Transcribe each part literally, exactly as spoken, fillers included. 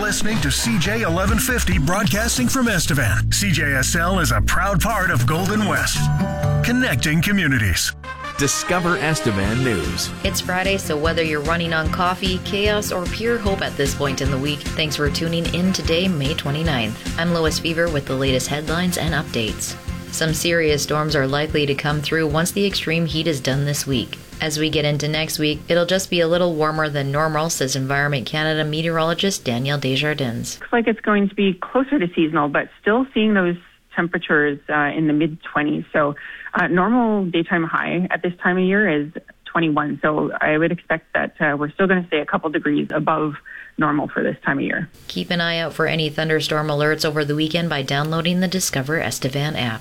listening to C J eleven fifty broadcasting from Estevan. C J S L is a proud part of Golden West, connecting communities. Discover Estevan News. It's Friday, so whether you're running on coffee, chaos, or pure hope at this point in the week, thanks for tuning in today, May twenty-ninth. I'm Lois Fever with the latest headlines and updates. Some serious storms are likely to come through once the extreme heat is done this week. As we get into next week, it'll just be a little warmer than normal, says Environment Canada meteorologist Danielle Desjardins. Looks like it's going to be closer to seasonal, but still seeing those temperatures uh, in the mid twenties. So uh, normal daytime high at this time of year is twenty-one. So I would expect that uh, we're still going to stay a couple degrees above normal for this time of year. Keep an eye out for any thunderstorm alerts over the weekend by downloading the Discover Estevan app.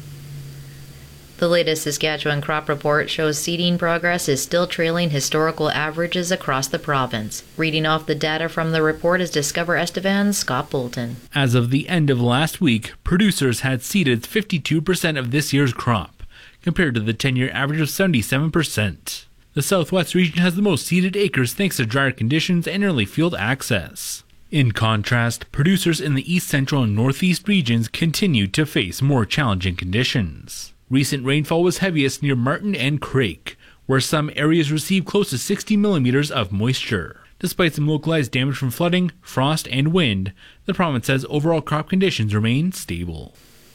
The latest Saskatchewan crop report shows seeding progress is still trailing historical averages across the province. Reading off the data from the report is Discover Estevan's Scott Bolton. As of the end of last week, producers had seeded fifty-two percent of this year's crop, compared to the ten-year average of seventy-seven percent. The southwest region has the most seeded acres thanks to drier conditions and early field access. In contrast, producers in the east central and northeast regions continued to face more challenging conditions. Recent rainfall was heaviest near Martin and Craik, where some areas received close to sixty millimeters of moisture. Despite some localized damage from flooding, frost, and wind, the province says overall crop conditions remain stable.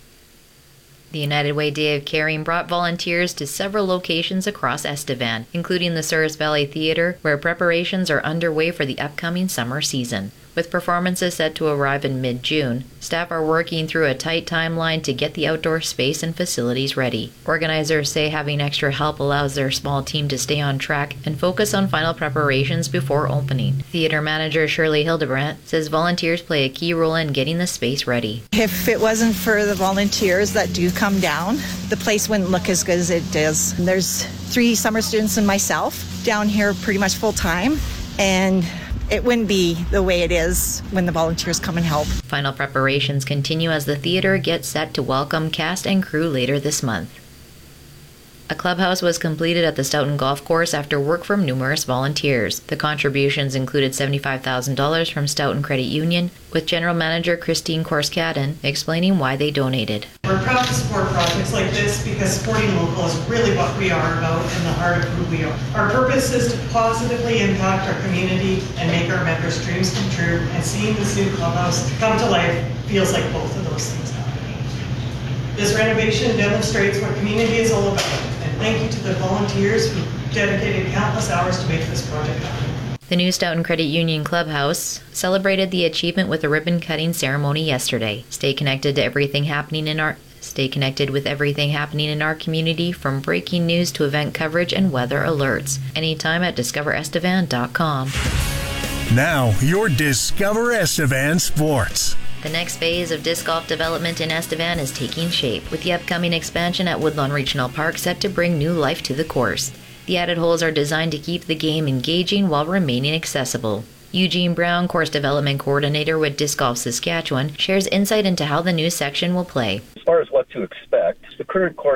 The United Way Day of Caring brought volunteers to several locations across Estevan, including the Souris Valley Theatre, where preparations are underway for the upcoming summer season. With performances set to arrive in mid-June, staff are working through a tight timeline to get the outdoor space and facilities ready. Organizers say having extra help allows their small team to stay on track and focus on final preparations before opening. Theater manager Shirley Hildebrandt says volunteers play a key role in getting the space ready. If it wasn't for the volunteers that do come down, the place wouldn't look as good as it does. There's three summer students and myself down here pretty much full time, and it wouldn't be the way it is when the volunteers come and help. Final preparations continue as the theater gets set to welcome cast and crew later this month. A clubhouse was completed at the Stoughton Golf Course after work from numerous volunteers. The contributions included seventy-five thousand dollars from Stoughton Credit Union, with General Manager Christine Korskadden explaining why they donated. We're proud to support projects like this because supporting local is really what we are about and the heart of who we are. Our purpose is to positively impact our community and make our members' dreams come true, and seeing this new clubhouse come to life feels like both of those things happening. This renovation demonstrates what community is all about, and thank you to the volunteers who dedicated countless hours to make this project happen. The new Stoughton Credit Union Clubhouse celebrated the achievement with a ribbon-cutting ceremony yesterday. Stay connected to everything happening in our Stay connected with everything happening in our community, from breaking news to event coverage and weather alerts. Anytime at discover estevan dot com. Now, your Discover Estevan Sports. The next phase of disc golf development in Estevan is taking shape, with the upcoming expansion at Woodlawn Regional Park set to bring new life to the course. The added holes are designed to keep the game engaging while remaining accessible. Eugene Brown, course development coordinator with Disc Golf Saskatchewan, shares insight into how the new section will play. As far as what to expect, the current course